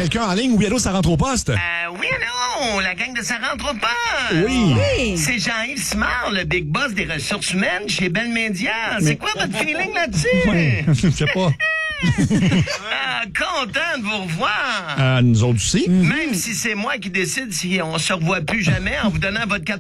quelqu'un en ligne. Oui, allô, ça rentre au poste? Oui, allô, la gang de Ça rentre au poste. Oui. C'est Jean-Yves Simard, le big boss des ressources humaines chez Bell Media. C'est quoi votre feeling là-dessus? Je sais pas. Content de vous revoir. Nous autres aussi. Même si c'est moi qui décide si on se revoit plus jamais en vous donnant votre 4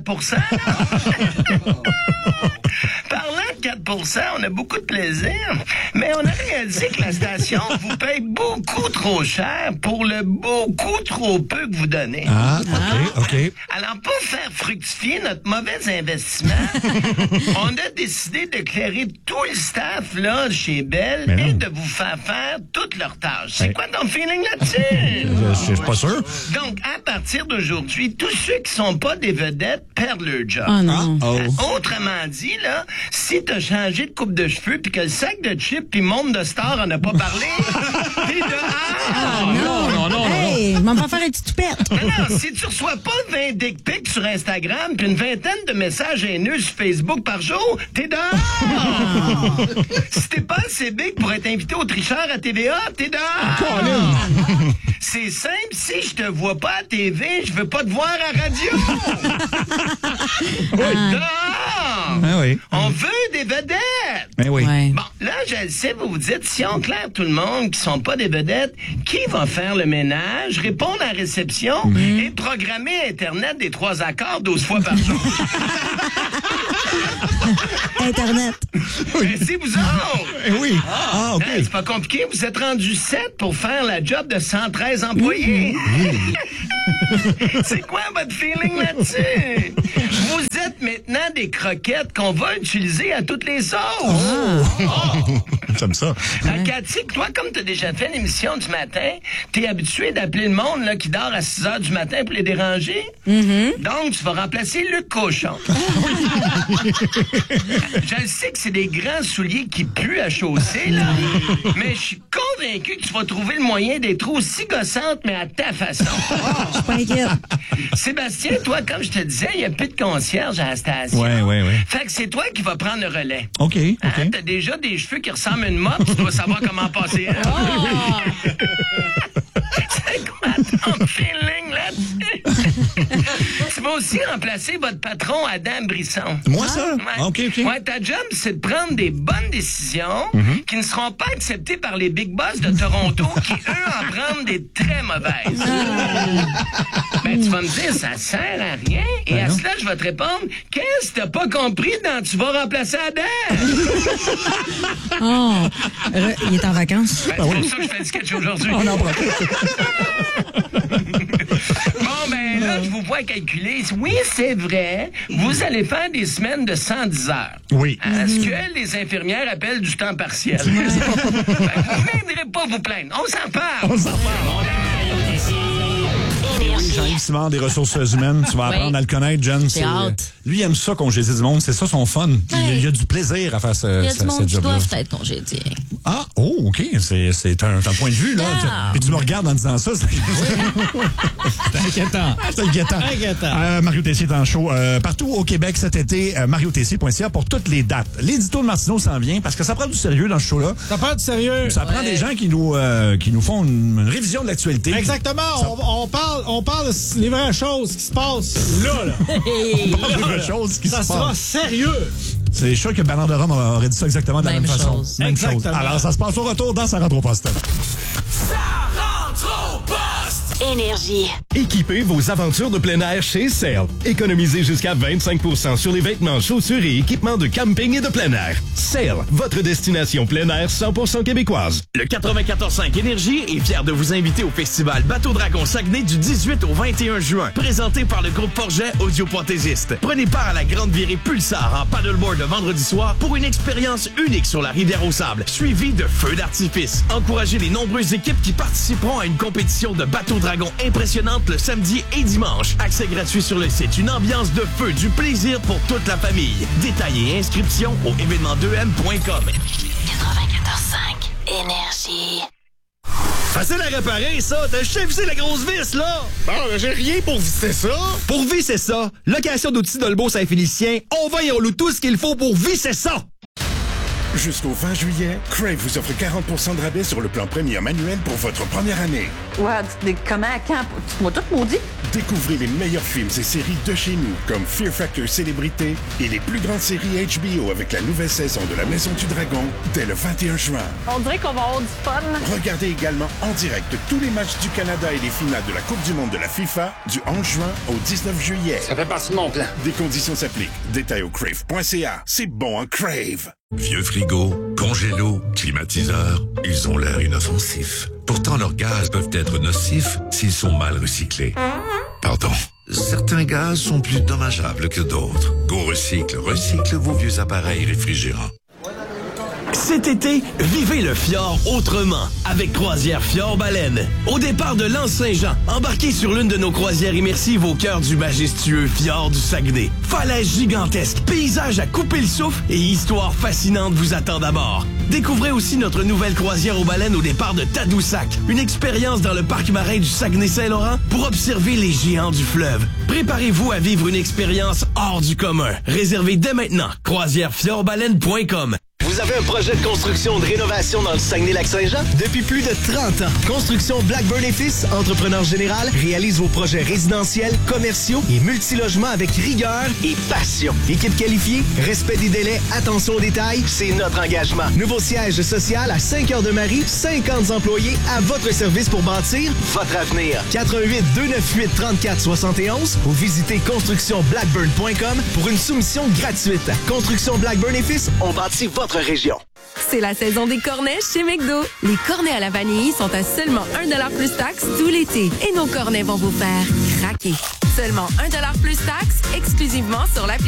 Parlant de 4 on a beaucoup de plaisir, mais on a réalisé que la station vous paye beaucoup trop cher pour le beaucoup trop peu que vous donnez. Ah, OK. Alors, pour faire fructifier notre mauvais investissement, on a décidé de clairer tout le staff là chez Bell et de vous faire toutes leurs tâches. C'est quoi ton feeling là-dessus? Je suis pas sûr. Donc, à partir d'aujourd'hui, tous ceux qui sont pas des vedettes perdent leur job. Oh non. Autrement dit, là, si t'as changé de coupe de cheveux puis que le sac de chips puis Monde de Star en a pas parlé, t'es dehors! Non. Hey, m'en va faire un petit toupette. Non, si tu reçois pas 20 dick pics sur Instagram puis une vingtaine de messages haineux sur Facebook par jour, t'es dehors! Si t'es pas assez big pour être invité au tricheur à TVA, t'es dehors! C'est simple, si je te vois pas à TV, je veux pas te voir à radio! Dehors! Ah oui. On veut des vedettes! Ben oui. Ouais. Bon, là, je le sais, vous vous dites, si on claire tout le monde qui sont pas des vedettes, qui va faire le ménage, répondre à la réception et programmer Internet des 3 accords 12 fois par jour? Internet. Ben, c'est vous autres! Oui. OK. C'est pas compliqué, vous êtes rendu 7 pour faire la job de 113 employés. C'est quoi votre feeling là-dessus? Vous êtes maintenant des croquettes qu'on va utiliser à toutes les sauces. J'aime ça. Cathy, toi, comme t'as déjà fait l'émission du matin, t'es habitué d'appeler le monde là, qui dort à 6 heures du matin pour les déranger. Donc, tu vas remplacer Luc Cochon. Je sais que c'est des grands souliers qui puent à chausser, là, mais je suis convaincu que tu vas trouver le moyen d'être aussi gossante, mais à ta façon. Je suis pas inquiète. Sébastien, toi, comme je te disais, il n'y a plus de concierge à la station. Ouais. Fait que c'est toi qui vas prendre le relais. OK. Hein, t'as déjà des cheveux qui ressemblent à une mop, tu dois savoir comment passer. C'est quoi ton feeling là-dessus? Tu vas aussi remplacer votre patron Adam Brisson. Moi, ça? Ouais. OK. Ouais, ta job, c'est de prendre des bonnes décisions qui ne seront pas acceptées par les big boss de Toronto qui, eux, en prennent des très mauvaises. Ben, tu vas me dire, ça sert à rien. Et à cela, je vais te répondre, qu'est-ce que t'as pas compris dans Tu vas remplacer Adam? Il est en vacances. Ben, c'est pour ça que je fais le sketch aujourd'hui. On en profite. Bon, ben là, je vous vois calculer. Oui, c'est vrai, vous allez faire des semaines de 110 heures. Oui. Ce que les infirmières appellent du temps partiel. Vous n'aimerez pas vous plaindre. On s'en parle. Jean-Yves Simard des ressources humaines. Tu vas apprendre à le connaître, Jen. J'ai hâte. Lui, il aime ça, congédier du monde. C'est ça son fun. Il y a du plaisir à faire Il y a du monde cette qui job-là. doivent être congédiés. Ah, OK. C'est un point de vue, là. Ah. Puis tu me regardes en disant ça. C'est inquiétant. C'est inquiétant. Mario Tessier est en show partout au Québec cet été. mariotessier.ca pour toutes les dates. L'édito de Martineau s'en vient parce que ça prend du sérieux dans ce show-là. Ça prend du sérieux. Ça prend des gens qui nous font une révision de l'actualité. Exactement. On parle de les vraies choses qui se passent là. On parle des vraies choses qui Ça se sera passent. sérieux. C'est sûr que Bernard de Rome aurait dit ça exactement de la Même même façon. chose. Même chose. Exactement. Alors, ça se passe au retour dans Ça rentre au poste. Énergie. Équipez vos aventures de plein air chez Sail. Économisez jusqu'à 25% sur les vêtements, chaussures et équipements de camping et de plein air. Sail, votre destination plein air 100% québécoise. Le 94.5 Énergie est fier de vous inviter au festival Bateau Dragon Saguenay du 18 au 21 juin, présenté par le groupe Forget Audioprothésiste. Prenez part à la grande virée Pulsar en paddleboard le vendredi soir pour une expérience unique sur la rivière au sable, suivie de feux d'artifice. Encouragez les nombreuses équipes qui participeront à une compétition de bateau dragon impressionnante le samedi et dimanche. Accès gratuit sur le site. Une ambiance de feu, du plaisir pour toute la famille. Détails et inscriptions au événement2m.com. 94.5 Énergie. Facile à réparer, ça. T'as juste visé la grosse vis, là. Bon, j'ai rien pour visser ça. Pour visser ça, location d'outils Dolbeau Saint-Félicien, on va et on loue tout ce qu'il faut pour visser ça. Jusqu'au 20 juillet, Crave vous offre 40% de rabais sur le plan premium annuel pour votre première année. Ouais, comment, quand? Tu m'as tout maudit? Découvrez les meilleurs films et séries de chez nous, comme Fear Factor Célébrité et les plus grandes séries HBO avec la nouvelle saison de La Maison du Dragon dès le 21 juin. On dirait qu'on va avoir du fun. Regardez également en direct tous les matchs du Canada et les finales de la Coupe du monde de la FIFA du 11 juin au 19 juillet. Ça fait partie de mon plan. Des conditions s'appliquent. Détails au crave.ca. C'est bon en Crave. Vieux frigo, congélo, climatiseur, ils ont l'air inoffensifs. Pourtant, leurs gaz peuvent être nocifs s'ils sont mal recyclés. Pardon. Certains gaz sont plus dommageables que d'autres. Go Recycle recycle vos vieux appareils réfrigérants. Cet été, vivez le fjord autrement avec Croisière Fjord-Baleine. Au départ de l'Anse-Saint-Jean, embarquez sur l'une de nos croisières immersives au cœur du majestueux fjord du Saguenay. Falaises gigantesques, paysages à couper le souffle et histoires fascinantes vous attendent à bord. Découvrez aussi notre nouvelle croisière aux baleines au départ de Tadoussac, une expérience dans le parc marin du Saguenay-Saint-Laurent pour observer les géants du fleuve. Préparez-vous à vivre une expérience hors du commun. Réservez dès maintenant croisierefjordbaleine.com. Vous avez un projet de construction ou de rénovation dans le Saguenay-Lac-Saint-Jean? Depuis plus de 30 ans, Construction Blackburn & Fils, entrepreneur général, réalise vos projets résidentiels, commerciaux et multilogements avec rigueur et passion. Équipe qualifiée, respect des délais, attention aux détails, c'est notre engagement. Nouveau siège social à Saint-Cœur-de-Marie, 50 employés à votre service pour bâtir votre avenir. 88 298 34 71 ou visitez constructionblackburn.com pour une soumission gratuite. Construction Blackburn & Fils, on bâtit votre région. C'est la saison des cornets chez McDo. Les cornets à la vanille sont à seulement 1$ plus taxes tout l'été. Et nos cornets vont vous faire craquer. Seulement 1$ plus taxes exclusivement sur l'appli.